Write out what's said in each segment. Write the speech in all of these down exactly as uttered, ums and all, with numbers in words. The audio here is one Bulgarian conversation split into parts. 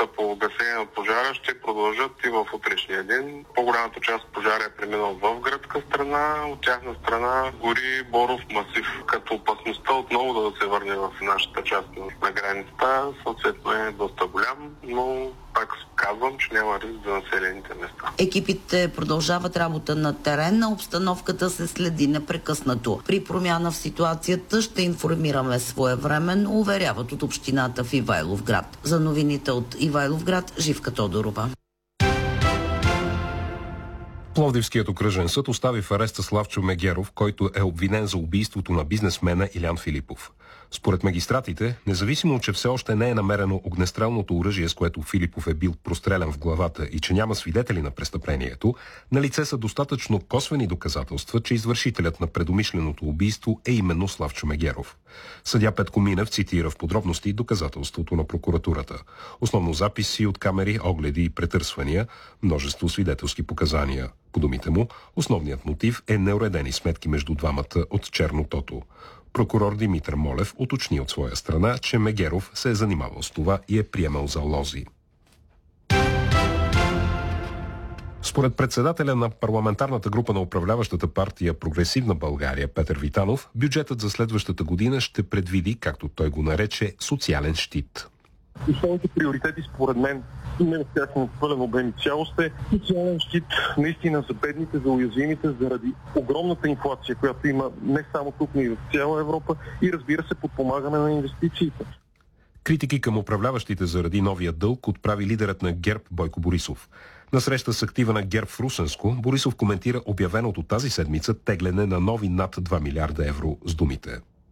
работата по гасене на пожара ще продължат и в утрешния ден. По-голямата част от пожара е преминал в гръцка страна, от тяхна страна гори Боров масив, като опасността отново да се върне в нашата част на границата съответно е доста голям, но пак казвам, че няма риск за населените места. Екипите продължават работа на терен, на обстановката се следи непрекъснато. При промяна в ситуацията ще информираме своевременно, уверяват от общината в Ивайловград. За новините от Ивайловград, Живка Тодорова. Пловдивският окръжен съд остави в ареста Славчо Мегеров, който е обвинен за убийството на бизнесмена Илян Филипов. Според магистратите, независимо, че все още не е намерено огнестрелното оръжие, с което Филипов е бил прострелян в главата и че няма свидетели на престъплението, налице са достатъчно косвени доказателства, че извършителят на предумишленото убийство е именно Славчо Мегеров. Съдия Петко Минев цитира в подробности доказателството на прокуратурата. Основно записи от камери, огледи и претърсвания, множество свидетелски показания. По думите му, основният мотив е неуредени сметки между двамата от чернотото. Прокурор Димитър Молев уточни от своя страна, че Мегеров се е занимавал с това и е приемал залози. Според председателя на парламентарната група на управляващата партия Прогресивна България Петър Витанов, бюджетът за следващата година ще предвиди, както той го нарече, социален щит. Основните приоритети според мен не в тяхно пълен обем и цялост е социален щит наистина за бедните, за уязвимите, заради огромната инфлация, която има не само тук, но и в цяла Европа и разбира се подпомагане на инвестициите. Критики към управляващите заради новия дълг отправи лидерът на ГЕРБ Бойко Борисов. На среща с актива на ГЕРБ в Русенско, Борисов коментира обявеното тази седмица тегляне на нови над два милиарда евро с думите.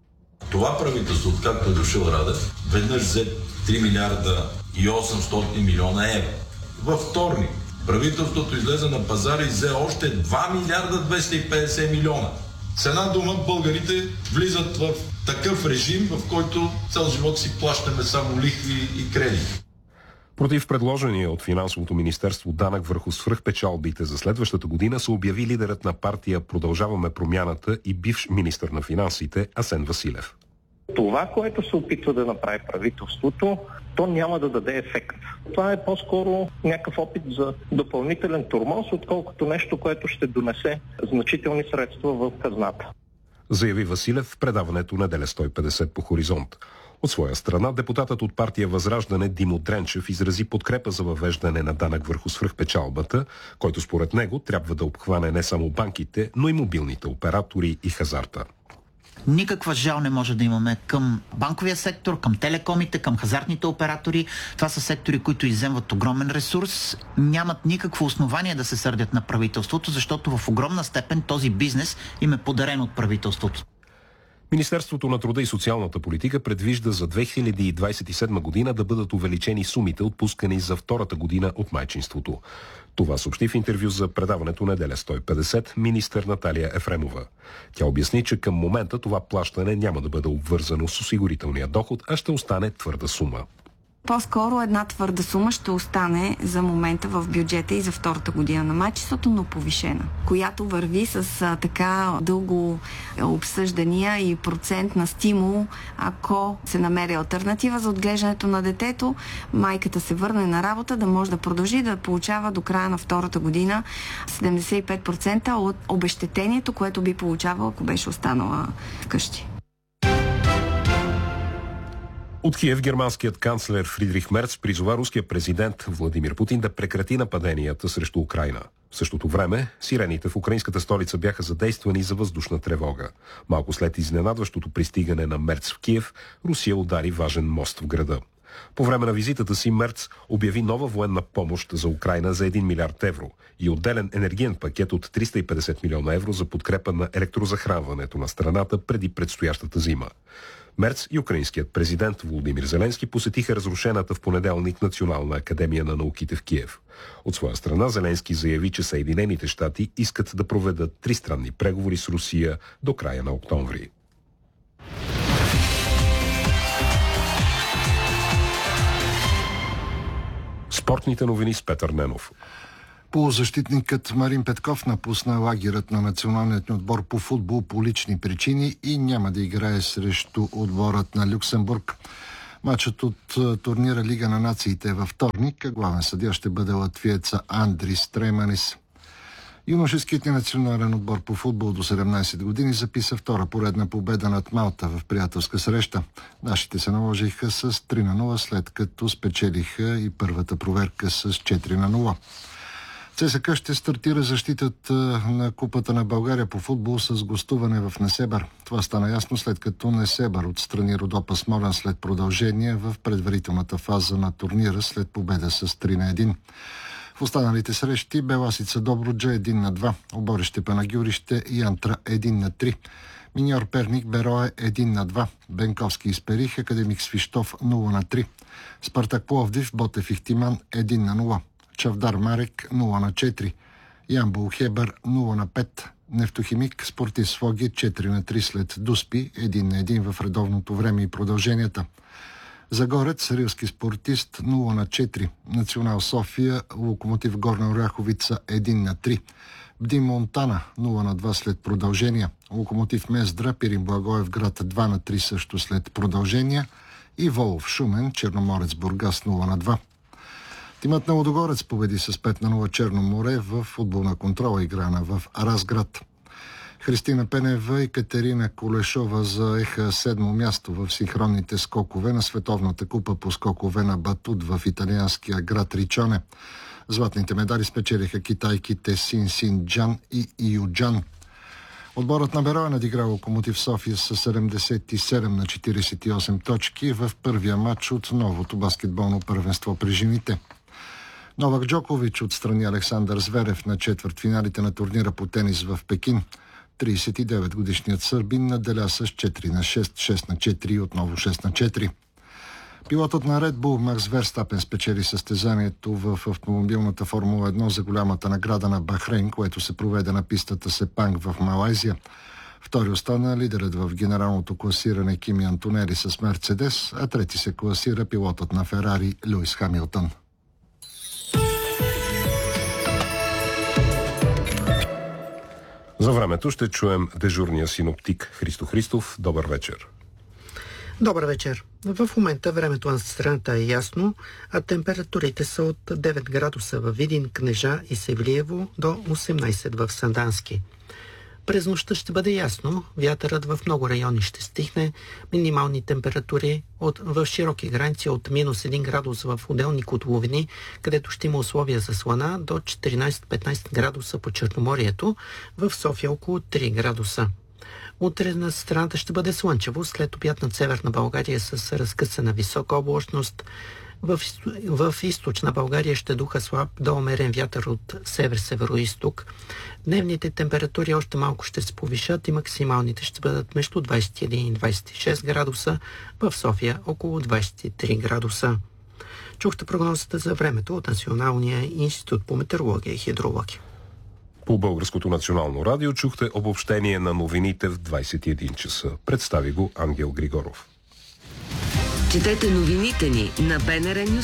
Това правителство, откакто е дошъл Радев, веднъж взе три милиарда и осемстотин милиона евро. Във вторник правителството излезе на пазара и взе още два милиарда двеста и петдесет милиона. С една дума българите влизат в такъв режим, в който цял живот си плащаме само лихви и кредити. Против предложения от Финансовото министерство данък върху свръхпечалбите за следващата година се обяви лидерът на партия Продължаваме промяната и бивш министър на финансите Асен Василев. Това, което се опитва да направи правителството, то няма да даде ефект. Това е по-скоро някакъв опит за допълнителен тормоз, отколкото нещо, което ще донесе значителни средства в хазната. Заяви Василев в предаването Неделя сто и петдесет по Хоризонт. От своя страна, депутатът от партия Възраждане Димо Дренчев изрази подкрепа за въвеждане на данък върху свръхпечалбата, който според него трябва да обхване не само банките, но и мобилните оператори и хазарта. Никаква жал не може да имаме към банковия сектор, към телекомите, към хазартните оператори. Това са сектори, които изземват огромен ресурс. Нямат никакво основание да се сърдят на правителството, защото в огромна степен този бизнес им е подарен от правителството. Министерството на труда и социалната политика предвижда за две хиляди двадесет и седма година да бъдат увеличени сумите, отпускани за втората година от майчинството. Това съобщи в интервю за предаването Неделя сто и петдесет министър Наталия Ефремова. Тя обясни, че към момента това плащане няма да бъде обвързано с осигурителния доход, а ще остане твърда сума. По-скоро една твърда сума ще остане за момента в бюджета и за втората година на майчинството, но повишена, която върви с а, така дълго обсъждания и процент на стимул, ако се намери алтернатива за отглеждането на детето, майката се върне на работа, да може да продължи да получава до края на втората година седемдесет и пет процента от обезщетението, което би получавала, ако беше останала вкъщи. От Киев германският канцлер Фридрих Мерц призова руския президент Владимир Путин да прекрати нападенията срещу Украйна. В същото време сирените в украинската столица бяха задействани за въздушна тревога. Малко след изненадващото пристигане на Мерц в Киев, Русия удари важен мост в града. По време на визитата си Мерц обяви нова военна помощ за Украйна за един милиард евро и отделен енергиен пакет от триста и петдесет милиона евро за подкрепа на електрозахранването на страната преди предстоящата зима. Мерц и украинският президент Володимир Зеленски посетиха разрушената в понеделник Национална академия на науките в Киев. От своя страна Зеленски заяви, че Съединените щати искат да проведат тристранни преговори с Русия до края на октомври. Спортните новини с Петър Ненов. Полузащитникът Марин Петков напусна лагерът на националният ни отбор по футбол по лични причини и няма да играе срещу отборът на Люксембург. Матчът от турнира Лига на нациите е във вторник, а главен съдия ще бъде латвиеца Андрис Трейманис. Юношеският ни национален отбор по футбол до седемнайсет години записа втора поредна победа над Малта в приятелска среща. Нашите се наложиха с три на нула, след като спечелиха и първата проверка с четири на нула. ЦСКА ще стартира защитата на Купата на България по футбол с гостуване в Несебър. Това стана ясно, след като Несебър отстрани Родопа Смолян след продължение в предварителната фаза на турнира след победа с три на едно. В останалите срещи Беласица Добруджа едно на два, Оборище Панагюрище и Антра едно на три, Миньор Перник Берое едно на два, Бенковски Исперих Академик Свищов нула на три, Спартак Пловдив Ботев Ихтиман едно на нула, Чавдар Марек нула на четири, Ямбол Хебър нула на пет, Нефтохимик Спортис Своги четири на три след Дуспи едно на едно в редовното време и продълженията. Загорец Рилски спортист нула на четири, Национал София Локомотив Горна Оряховица едно на три, Бдин Монтана нула на два след продължения, Локомотив Мездра Пирин Благоев град два на три също след продължения и Волов Шумен Черноморец Бургас нула на два. Тимът на Лудогорец победи с пет на нула Черно море в футболна контрола играна в Разград. Христина Пенева и Катерина Колешова заеха седмо място в синхронните скокове на Световната купа по скокове на батут в италианския град Ричоне. Златните медали спечелиха китайките Син Син Джан и Июджан. Отборът на Берое надигра Локомотив София с седемдесет и седем на четирийсет и осем точки в първия матч от новото баскетболно първенство при жените. Новак Джокович отстрани Александър Зверев на четвъртфиналите на турнира по тенис в Пекин. трийсет и девет годишният сърбин наделя с четири на шест, шест на четири и отново шест на четири. Пилотът на Red Bull Макс Верстапен спечели състезанието в автомобилната Формула едно за голямата награда на Бахрейн, което се проведе на пистата Сепанг в Малайзия. Втори остана лидерът в генералното класиране Кими Антонели с Мерцедес, а трети се класира пилотът на Ферари Луис Хамилтън. За времето ще чуем дежурния синоптик Христо Христов. Добър вечер. Добър вечер. В момента времето на страната е ясно, а температурите са от девет градуса във Видин, Кнежа и Севлиево до осемнайсет в Сандански. През нощта ще бъде ясно, вятърът в много райони ще стихне, минимални температури от, в широки граници от минус един градус в отделни котловини, където ще има условия за слана, до четиринайсет-петнайсет градуса по Черноморието, в София около три градуса. Утре на страната ще бъде слънчево, след обяд над Северна България с разкъсана висока облачност. В, в източна България ще духа слаб до умерен вятър от север-североизток. Дневните температури още малко ще се повишат и максималните ще бъдат между двайсет и един и двайсет и шест градуса, в София около двайсет и три градуса. Чухте прогнозата за времето от Националния институт по метеорология и хидрология. По Българското национално радио чухте обобщение на новините в двайсет и един часа. Представи го Ангел Григоров. Четете новините ни на БНР Нюс.